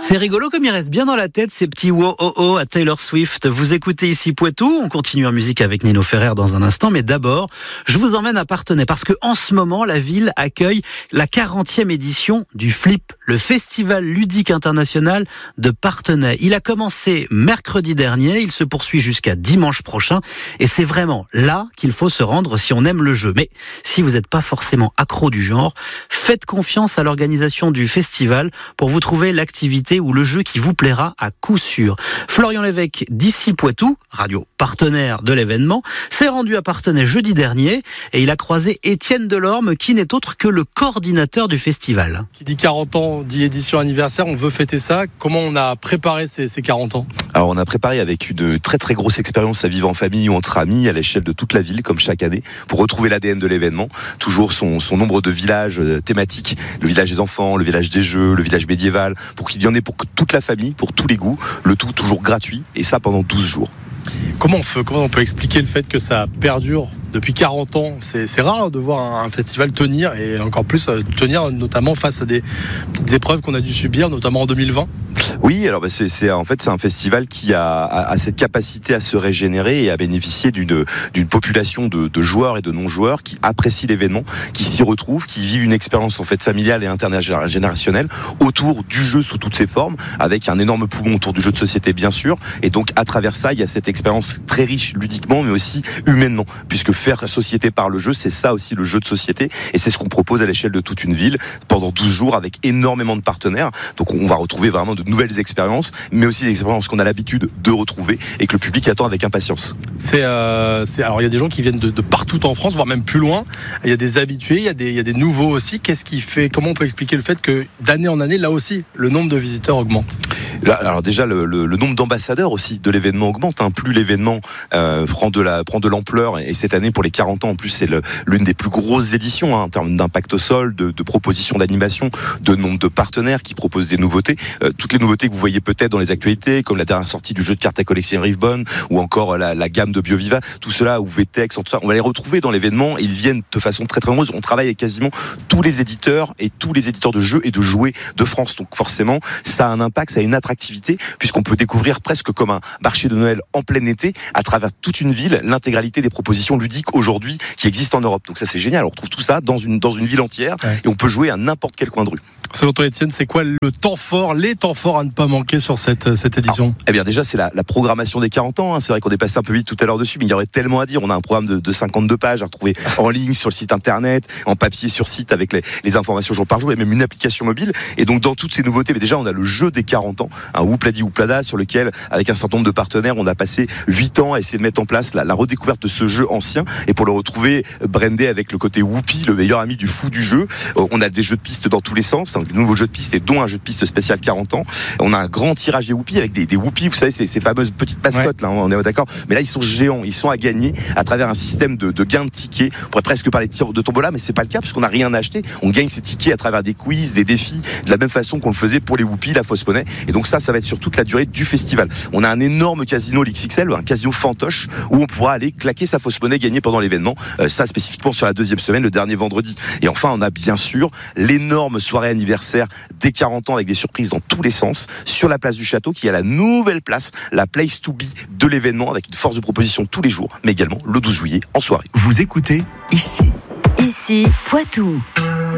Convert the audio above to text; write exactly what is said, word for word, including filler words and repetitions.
C'est rigolo comme il reste bien dans la tête ces petits wow-oh-oh à Taylor Swift. Vous écoutez ici Poitou, on continue en musique avec Nino Ferrer dans un instant, mais d'abord, je vous emmène à Parthenay parce que en ce moment, la ville accueille la quarantième édition du Flip, le festival ludique international de Parthenay. Il a commencé mercredi dernier, il se poursuit jusqu'à dimanche prochain et c'est vraiment là qu'il faut se rendre si on aime le jeu. Mais si vous n'êtes pas forcément accro du genre, faites confiance à l'organisation du festival pour vous trouver l'activité ou le jeu qui vous plaira à coup sûr. Florian Lévesque d'ici Poitou, radio partenaire de l'événement, s'est rendu à Parthenay jeudi dernier et il a croisé Étienne Delorme qui n'est autre que le coordinateur du festival. Qui dit quarante ans, dit édition anniversaire, on veut fêter ça. Comment on a préparé ces, ces quarante ans ? Alors on a préparé avec une très très grosse expérience à vivre en famille ou entre amis à l'échelle de toute la ville comme chaque année pour retrouver l'A D N de l'événement. Toujours son, son nombre de villages thématiques, le village des enfants, le village des jeux, le village médiéval, pour qu'il y en ait pour toute la famille, pour tous les goûts, le tout toujours gratuit et ça pendant douze jours. Comment on, fait, comment on peut expliquer le fait que ça perdure depuis quarante ans ? C'est, c'est rare de voir un festival tenir et encore plus tenir notamment face à des petites épreuves qu'on a dû subir, notamment en deux mille vingt. Oui, alors bah c'est, c'est en fait c'est un festival qui a, a, a cette capacité à se régénérer et à bénéficier d'une d'une population de, de joueurs et de non-joueurs qui apprécient l'événement, qui s'y retrouvent, qui vivent une expérience en fait familiale et intergénérationnelle autour du jeu sous toutes ses formes, avec un énorme poumon autour du jeu de société bien sûr. Et donc à travers ça, il y a cette expérience très riche ludiquement, mais aussi humainement, puisque faire société par le jeu, c'est ça aussi le jeu de société, et c'est ce qu'on propose à l'échelle de toute une ville pendant douze jours avec énormément de partenaires. Donc on va retrouver vraiment de nouvelles expériences, mais aussi des expériences qu'on a l'habitude de retrouver et que le public attend avec impatience. C'est, euh, c'est alors il y a des gens qui viennent de, de partout en France, voire même plus loin. Il y a des habitués, il y a des, il y a des nouveaux aussi. Qu'est-ce qui fait, comment on peut expliquer le fait que d'année en année, là aussi, le nombre de visiteurs augmente ? Là, alors déjà, le, le, le nombre d'ambassadeurs aussi de l'événement augmente. Hein. Plus l'événement euh, prend de la prend de l'ampleur, et cette année pour les quarante ans en plus, c'est le, l'une des plus grosses éditions hein, en termes d'impact au sol, de, de propositions d'animation, de nombre de partenaires qui proposent des nouveautés. Euh, toutes les nouveautés que vous voyez peut-être dans les actualités, comme la dernière sortie du jeu de cartes à collection Riverbond, ou encore la, la gamme de BioViva, tout cela, ou V T X, tout ça, on va les retrouver dans l'événement. Ils viennent de façon très très nombreuse. On travaille avec quasiment tous les éditeurs et tous les éditeurs de jeux et de jouets de France. Donc forcément, ça a un impact, ça a une attractivité, puisqu'on peut découvrir presque comme un marché de Noël en plein été, à travers toute une ville, l'intégralité des propositions ludiques aujourd'hui qui existent en Europe. Donc ça c'est génial, on retrouve tout ça dans une, dans une ville entière, ouais. Et on peut jouer à n'importe quel coin de rue. Selon toi, Étienne, c'est quoi le temps fort, les temps forts à ne pas manquer sur cette, cette édition ? Alors, eh bien déjà, c'est la, la programmation des quarante ans. Hein. C'est vrai qu'on est passé un peu vite tout à l'heure dessus, mais il y aurait tellement à dire. On a un programme de, de cinquante-deux pages à retrouver en ligne sur le site internet, en papier sur site avec les, les informations jour par jour, et même une application mobile. Et donc dans toutes ces nouveautés, mais déjà on a le jeu des quarante ans, un Woupladi Wouplada, sur lequel, avec un certain nombre de partenaires, on a passé huit ans à essayer de mettre en place la, la redécouverte de ce jeu ancien, et pour le retrouver brandé avec le côté Whoopi, le meilleur ami du fou du jeu. On a des jeux de piste dans tous les sens, donc de nouveaux jeux de piste, et dont un jeu de piste spécial quarante ans. On a un grand tirage des Whoopi avec des, des Whoopi, vous savez, ces, ces fameuses petites mascottes, ouais. Là, on est d'accord. Mais là, ils sont géants, ils sont à gagner à travers un système de, de gains de tickets. On pourrait presque parler de, de tombola, mais c'est pas le cas, parce qu'on n'a rien acheté. On gagne ces tickets à travers des quiz, des défis, de la même façon qu'on le faisait pour les Whoopi, la fausse monnaie. Et donc ça, ça va être sur toute la durée du festival. On a un énorme casino, l'X X L, un casino fantoche, où on pourra aller claquer sa fausse monnaie gagnée pendant l'événement. Euh, ça, spécifiquement sur la deuxième semaine, le dernier vendredi. Et enfin, on a bien sûr l'énorme soirée anniversaire des quarante ans avec des surprises dans tous les sens sur la place du château, qui est la nouvelle place, la place to be de l'événement, avec une force de proposition tous les jours, mais également le douze juillet en soirée. Vous écoutez ici. Ici Poitou.